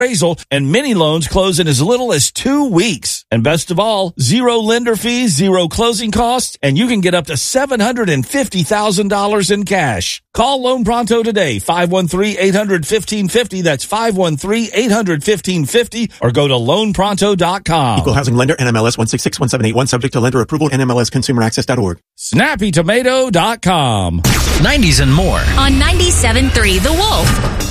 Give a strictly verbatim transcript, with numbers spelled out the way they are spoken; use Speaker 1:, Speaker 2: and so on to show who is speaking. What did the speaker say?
Speaker 1: appraisal, and many loans close in as little as two weeks. And best of all, zero lender fees, zero closing costs, and you can get up to seven hundred fifty thousand dollars in cash. Call Loan Pronto today, five one three, eight hundred, fifteen fifty. That's five one three, eight hundred, fifteen fifty, or go to loan pronto dot com.
Speaker 2: Equal Housing Lender, N M L S one six six one seven eight one, subject to lender approval, N M L S consumer access dot org.
Speaker 1: snappy tomato dot com.
Speaker 3: nineties and more
Speaker 4: on ninety-seven point three The Wolf.